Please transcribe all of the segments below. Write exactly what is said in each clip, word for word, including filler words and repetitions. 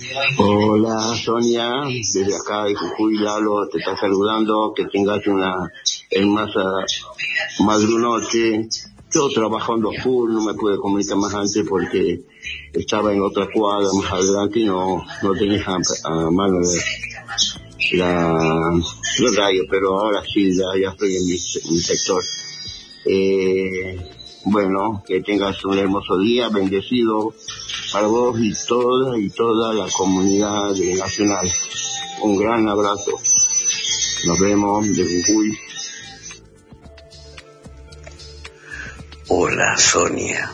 Hola Sonia, desde acá de Jujuy, Lalo, te está saludando, que tengas una hermosa madrunoche. Yo trabajando full, no me pude comunicar más antes porque estaba en otra cuadra más adelante y no, no tenía a, a mano la, los rayos, pero ahora sí, ya, ya estoy en mi, en mi sector. Eh, bueno, que tengas un hermoso día, bendecido para vos y toda y toda la comunidad nacional. Un gran abrazo. Nos vemos de Jujuy. Hola Sonia.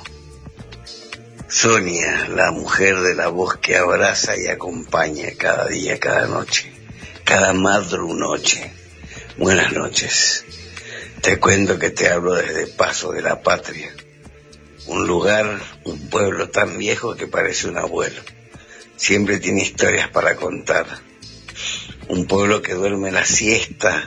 Sonia, la mujer de la voz que abraza y acompaña cada día, cada noche, cada madrunoche. Buenas noches. Te cuento que te hablo desde Paso de la Patria, un lugar, un pueblo tan viejo que parece un abuelo. Siempre tiene historias para contar. Un pueblo que duerme la siesta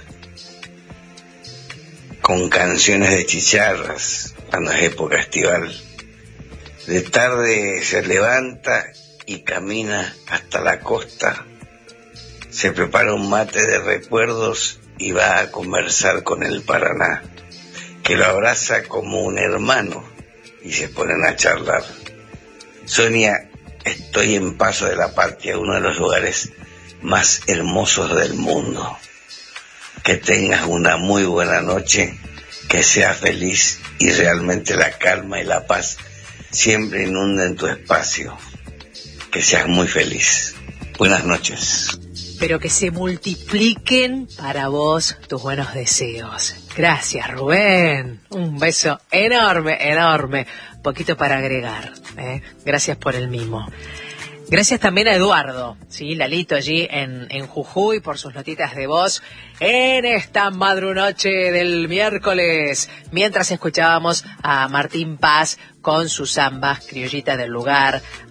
con canciones de chicharras cuando es época estival. De tarde se levanta y camina hasta la costa. Se prepara un mate de recuerdos y va a conversar con el Paraná, que lo abraza como un hermano y se ponen a charlar. Sonia, estoy en Paso de la Patria, uno de los lugares más hermosos del mundo. Que tengas una muy buena noche, que seas feliz y realmente la calma y la paz siempre inunden tu espacio. Que seas muy feliz. Buenas noches. Pero que se multipliquen para vos tus buenos deseos. Gracias, Rubén. Un beso enorme, enorme. Poquito para agregar, ¿eh? Gracias por el mimo. Gracias también a Eduardo, ¿sí? Lalito allí en, en Jujuy por sus notitas de voz en esta madrunoche del miércoles. Mientras escuchábamos a Martín Paz con sus zambas, criollita del lugar,